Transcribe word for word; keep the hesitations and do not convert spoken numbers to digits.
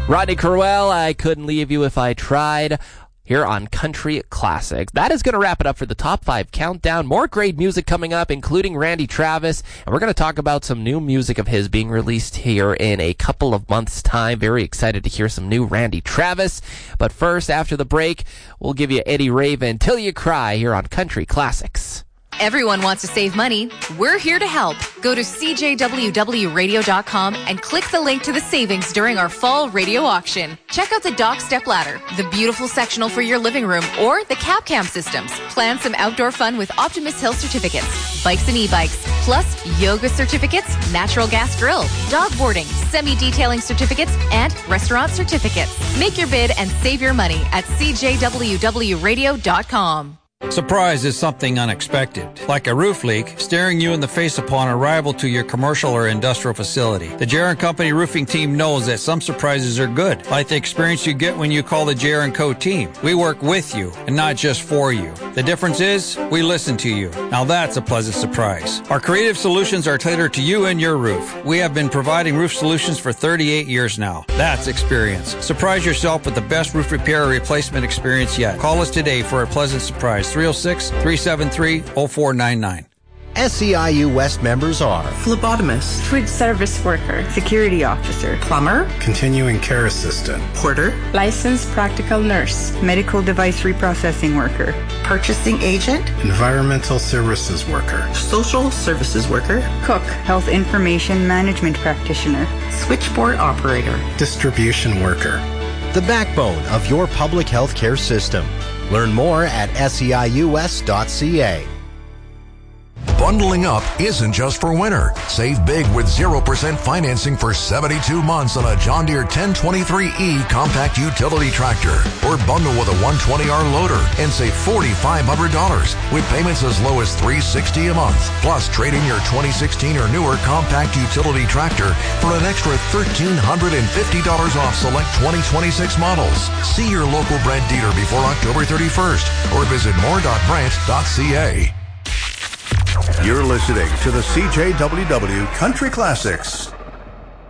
Rodney Crowell, I Couldn't Leave You If I Tried, here on Country Classics. That is going to wrap it up for the Top five Countdown. More great music coming up, including Randy Travis, and we're going to talk about some new music of his being released here in a couple of months' time. Very excited to hear some new Randy Travis. But first, after the break, we'll give you Eddie Raven, Till You Cry, here on Country Classics. Everyone wants to save money. We're here to help. Go to c j w w radio dot com and click the link to the savings during our fall radio auction. Check out the Dock Step Ladder, the beautiful sectional for your living room, or the Cap Cam systems. Plan some outdoor fun with Optimus Hill certificates, bikes and e-bikes, plus yoga certificates, natural gas grill, dog boarding, semi-detailing certificates, and restaurant certificates. Make your bid and save your money at c j w w radio dot com. Surprise is something unexpected, like a roof leak staring you in the face upon arrival to your commercial or industrial facility. The J R and Company roofing team knows that some surprises are good, like the experience you get when you call the J R and Co team. We work with you and not just for you. The difference is we listen to you. Now that's a pleasant surprise. Our creative solutions are tailored to you and your roof. We have been providing roof solutions for thirty-eight years now. That's experience. Surprise yourself with the best roof repair or replacement experience yet. Call us today for a pleasant surprise. three oh six, three seven three, oh four nine nine. S E I U West members are phlebotomist, food service worker, security officer, plumber, continuing care assistant, porter, licensed practical nurse, medical device reprocessing worker, purchasing agent, environmental services worker, social services worker, cook, health information management practitioner, switchboard operator, distribution worker. The backbone of your public health care system. Learn more at S E I U S dot C A. Bundling up isn't just for winter. Save big with zero percent financing for seventy-two months on a John Deere ten twenty-three E compact utility tractor. Or bundle with a one twenty R loader and save four thousand five hundred dollars with payments as low as three hundred sixty dollars a month. Plus, trade in your twenty sixteen or newer compact utility tractor for an extra one thousand three hundred fifty dollars off select twenty twenty-six models. See your local Brent dealer before October thirty-first or visit more dot brent dot c a. You're listening to the C J W W Country Classics.